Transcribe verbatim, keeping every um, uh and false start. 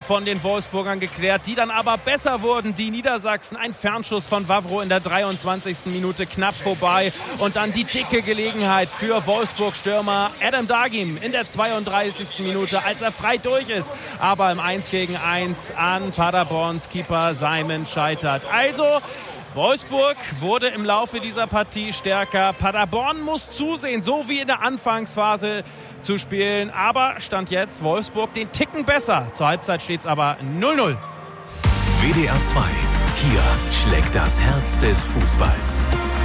von den Wolfsburgern geklärt, die dann aber besser wurden. Die Niedersachsen, ein Fernschuss von Wawro in der dreiundzwanzigsten Minute knapp vorbei. Und dann die dicke Gelegenheit für Wolfsburg-Stürmer Adam Dagim in der zweiunddreißigsten Minute, als er frei durch ist. Aber im eins gegen eins an Paderborns Keeper Simon scheitert. Also Wolfsburg wurde im Laufe dieser Partie stärker. Paderborn muss zusehen, so wie in der Anfangsphase zu spielen. Aber Stand jetzt Wolfsburg den Ticken besser. Zur Halbzeit steht es aber null null. W D R zwei. Hier schlägt das Herz des Fußballs.